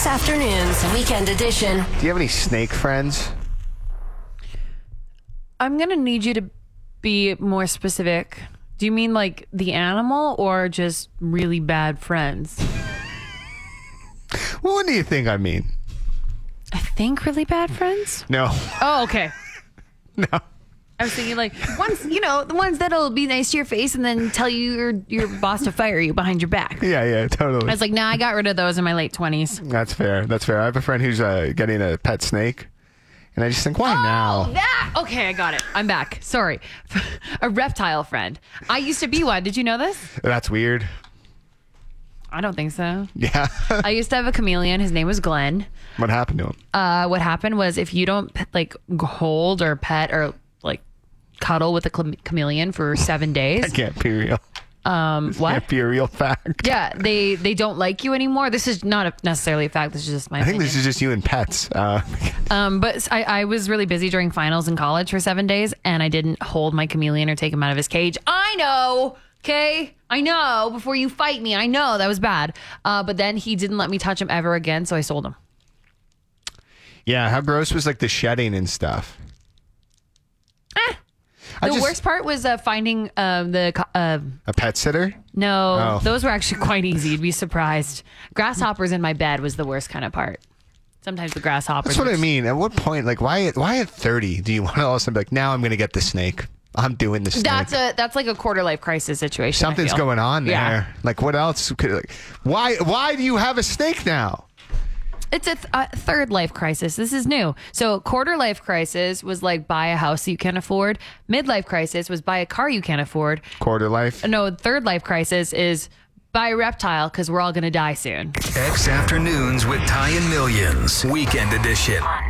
X Afternoons, Weekend Edition. Do you have any snake friends? I'm going to need you to be more specific. Do you mean like the animal or just really bad friends? Well, what do you think I mean? I think really bad friends? No. Oh, okay. No. I was thinking like the ones that'll be nice to your face and then tell you your boss to fire you behind your back. Yeah, totally. I was like, nah, I got rid of those in my late 20s. That's fair. I have a friend who's getting a pet snake. And I just think, why now? Okay, I got it. I'm back. Sorry. A reptile friend. I used to be one. Did you know this? That's weird. I don't think so. Yeah. I used to have a chameleon. His name was Glenn. What happened to him? What happened was if you don't like hold or pet or like cuddle with a chameleon for 7 days. That can't be real. This What? can't be a real fact. Yeah, they don't like you anymore. This is not necessarily a fact. This is just my I think opinion. this is just you and pets. But I was really busy during finals in college for 7 days, and I didn't hold my chameleon or take him out of his cage. I know, okay? I know, before you fight me. I know, that was bad. But then he didn't let me touch him ever again, so I sold him. Yeah, how gross was like the shedding and stuff? The worst part was finding a pet sitter? No, Oh. those were actually quite easy. You'd be surprised. Grasshoppers in my bed was the worst kind of part. Sometimes the grasshoppers. That's what I mean. At what point, like, why at 30 do you want to all of a sudden be like, now I'm going to get the snake? I'm doing the snake. That's like a quarter life crisis situation. Something's going on there. Yeah. Like, what else could? Like, why do you have a snake now? It's a third life crisis. This is new. So quarter life crisis was like buy a house that you can't afford. Midlife crisis was buy a car you can't afford. Quarter life? No, third life crisis is buy a reptile because we're all going to die soon. X Afternoons with Ty and Millions, Weekend Edition.